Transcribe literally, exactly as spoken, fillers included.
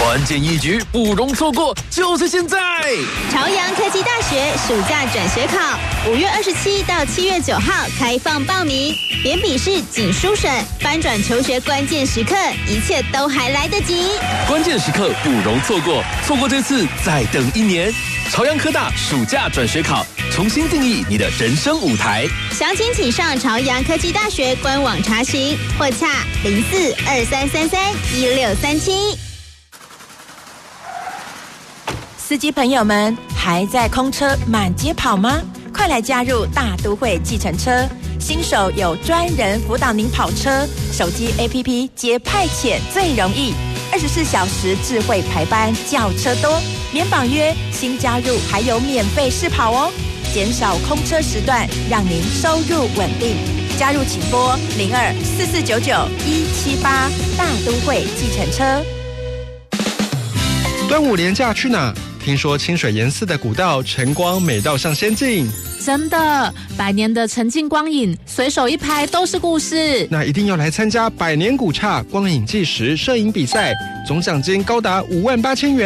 关键一局不容错过，就是现在！ 朝阳科技大学暑假转学考，五月二十七到七月九号开放报名，连笔试、仅书审，翻转求学关键时刻，一切都还来得及。 关键时刻不容错过，错过这次再等一年。朝阳科大暑假转学考，重新定义你的人生舞台。 详情请上朝阳科技大学官网查询，或洽零四二三三三一六三七。 司机朋友们，还在空车满街跑吗？快来加入大都会计程车，新手有专人辅导您跑车，手机 A P P 接派遣最容易，二十四小时智慧排班，轿车多，免绑约，新加入还有免费试跑哦，减少空车时段，让您收入稳定。加入请拨零二四四九九一七八，大都会计程车。 端午连假去哪？听说清水岩寺的古道晨光美到像仙境， 真的，百年的沉浸光影，随手一拍都是故事。 那一定要来参加百年古刹光影纪实摄影比赛，总奖金高达五万八千元。